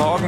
Morgen,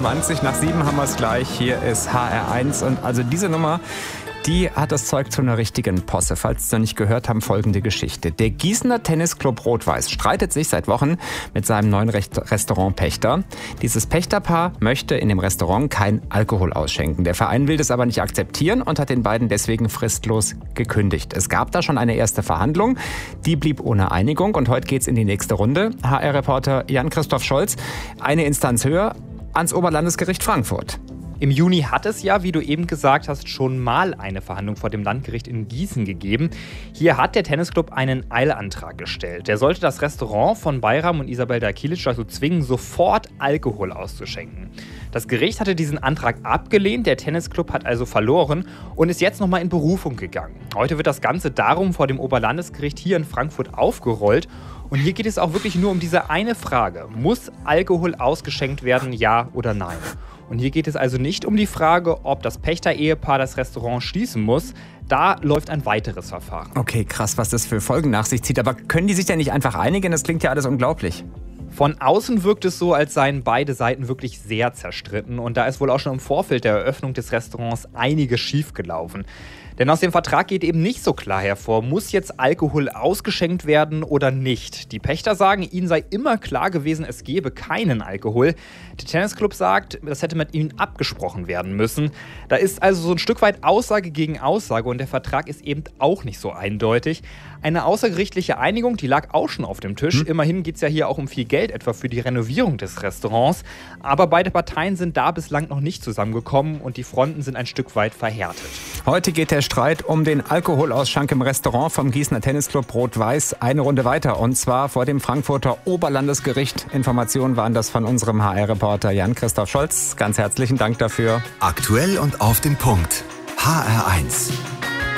7:20 haben wir es gleich. Hier ist HR1 und also diese Nummer, die hat das Zeug zu einer richtigen Posse. Falls Sie es noch nicht gehört haben, folgende Geschichte. Der Gießener Tennisclub Rot-Weiß streitet sich seit Wochen mit seinem neuen Restaurantpächter. Dieses Pächterpaar möchte in dem Restaurant kein Alkohol ausschenken. Der Verein will das aber nicht akzeptieren und hat den beiden deswegen fristlos gekündigt. Es gab da schon eine erste Verhandlung, die blieb ohne Einigung und heute geht's in die nächste Runde. HR-Reporter Jan-Christoph Scholz, eine Instanz höher, ans Oberlandesgericht Frankfurt. Im Juni hat es ja, wie du eben gesagt hast, schon mal eine Verhandlung vor dem Landgericht in Gießen gegeben. Hier hat der Tennisclub einen Eilantrag gestellt. Der sollte das Restaurant von Bayram und Isabel Dakilic dazu zwingen, sofort Alkohol auszuschenken. Das Gericht hatte diesen Antrag abgelehnt, der Tennisclub hat also verloren und ist jetzt nochmal in Berufung gegangen. Heute wird das Ganze darum vor dem Oberlandesgericht hier in Frankfurt aufgerollt. Und hier geht es auch wirklich nur um diese eine Frage. Muss Alkohol ausgeschenkt werden, ja oder nein? Und hier geht es also nicht um die Frage, ob das Pächter-Ehepaar das Restaurant schließen muss. Da läuft ein weiteres Verfahren. Okay, krass, was das für Folgen nach sich zieht. Aber können die sich denn nicht einfach einigen? Das klingt ja alles unglaublich. Von außen wirkt es so, als seien beide Seiten wirklich sehr zerstritten. Und da ist wohl auch schon im Vorfeld der Eröffnung des Restaurants einiges schiefgelaufen. Denn aus dem Vertrag geht eben nicht so klar hervor, muss jetzt Alkohol ausgeschenkt werden oder nicht. Die Pächter sagen, ihnen sei immer klar gewesen, es gebe keinen Alkohol. Der Tennisclub sagt, das hätte mit ihnen abgesprochen werden müssen. Da ist also so ein Stück weit Aussage gegen Aussage und der Vertrag ist eben auch nicht so eindeutig. Eine außergerichtliche Einigung, die lag auch schon auf dem Tisch. Immerhin geht es ja hier auch um viel Geld, etwa für die Renovierung des Restaurants. Aber beide Parteien sind da bislang noch nicht zusammengekommen und die Fronten sind ein Stück weit verhärtet. Heute geht der Streit um den Alkoholausschank im Restaurant vom Gießener Tennisclub Rot-Weiß eine Runde weiter. Und zwar vor dem Frankfurter Oberlandesgericht. Informationen waren das von unserem HR-Reporter Jan-Christoph Scholz. Ganz herzlichen Dank dafür. Aktuell und auf den Punkt. HR1.